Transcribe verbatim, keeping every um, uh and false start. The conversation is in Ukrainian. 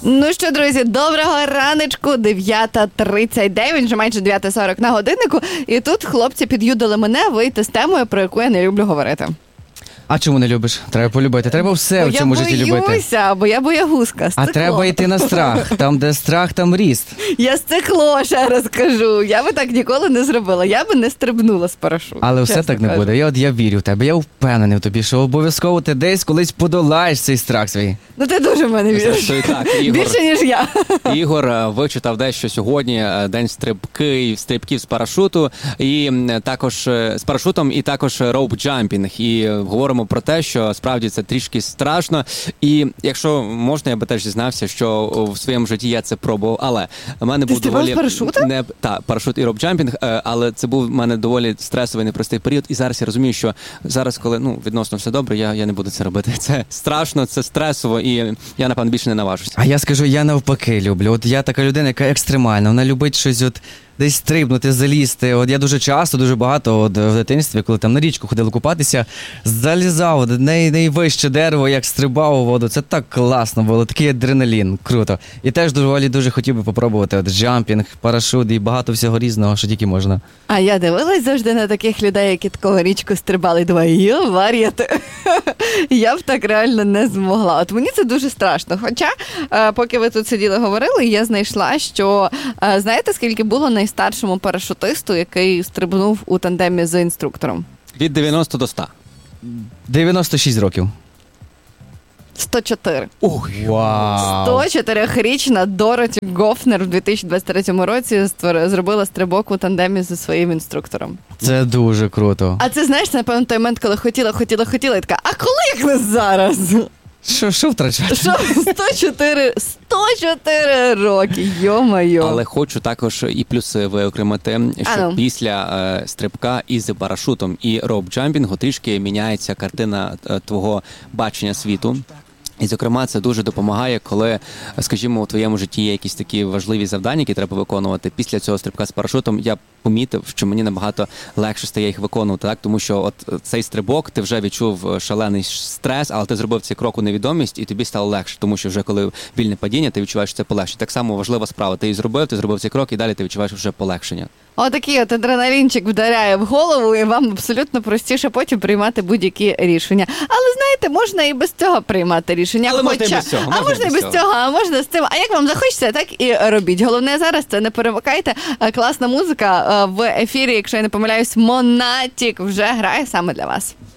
Ну що, друзі, доброго раночку, дев'ята тридцять дев'ять, вже майже дев'ята сорок на годиннику. І тут хлопці під'юдили мене вийти з темою, про яку я не люблю говорити. А чому не любиш? Треба полюбити. Треба все бо в цьому житті любити. Я боюся, бо я боягузка. А треба йти на страх. Там, де страх, там ріст. Я стекло, ще раз кажу. Я би так ніколи не зробила. Я би не стрибнула з парашуту. Але все так не кажу. буде. Я, от, я вірю в тебе. Я впевнений в тобі, що обов'язково ти десь колись подолаєш цей страх свій. Ну ти дуже в мене віриш. Так, Ігор, більше, ніж я. Ігор вичитав дещо сьогодні, день стрибки, стрибків з парашуту, і також з парашутом, і також роуп-джампінг. І говоримо про те, що справді це трішки страшно. І якщо можна, я би теж зізнався, що в своєму житті я це пробував, але в мене Ти був доволі... парашута? Не, та, парашут і роуп-джампінг, але це був в мене доволі стресовий, непростий період. І зараз я розумію, що зараз, коли ну, відносно все добре, я, я не буду це робити. Це страшно, це стресово, і я, напевно, більше не наважуся. А я скажу, я навпаки люблю. От я така людина, яка екстремальна. Вона любить щось от десь стрибнути, залізти. От я дуже часто, дуже багато от, в дитинстві, коли там на річку ходили купатися, залізав от, най, найвище дерево, як стрибав у воду. Це так класно було, такий адреналін, круто. І теж доволі дуже хотів би попробувати от, джампінг, парашут і багато всього різного, що тільки можна. А я дивилась завжди на таких людей, які такого річку стрибали, і думаю, йо, вар'яти. Я б так реально не змогла. От мені це дуже страшно. Хоча, поки ви тут сиділи, говорили, я знайшла, що, знаєте, скільки було найстаршому парашутисту, який стрибнув у тандемі з інструктором? Від дев'яносто до ста. дев'яносто шість років. сто чотири. Ох, вау! сто чотирирічна Дороті Гофнер в дві тисячі двадцять третьому році створ... зробила стрибок у тандемі зі своїм інструктором. Це дуже круто. А це, знаєш, це, напевно, той момент, коли хотіла, хотіла, хотіла, і така, а коли, як не зараз? Що, що втрачати? Що, сто чотири, сто чотири роки, йо-моє. Але хочу також і плюси виокремити, що Ану. після е, стрибка із парашутом і роуп-джампінгу трішки міняється картина е, твого бачення світу. І, зокрема, це дуже допомагає, коли, скажімо, у твоєму житті є якісь такі важливі завдання, які треба виконувати. Після цього стрибка з парашутом я помітив, що мені набагато легше стає їх виконувати, так? Тому що от цей стрибок, ти вже відчув шалений стрес, але ти зробив цей крок у невідомість, і тобі стало легше, тому що вже коли вільне падіння, ти відчуваєш, що це полегшення. Так само важлива справа. Ти її зробив, ти зробив цей крок, і далі ти відчуваєш вже полегшення. Отакий от адреналінчик вдаряє в голову, і вам абсолютно простіше потім приймати будь-які рішення. Але, знаєте, можна і без цього приймати рішення. Але Хоча... можна і без цього. А можна і без цього, а можна з цим. А як вам захочеться, так і робіть. Головне зараз це не перемикайте. Класна музика в ефірі, якщо я не помиляюсь, Монатік вже грає саме для вас.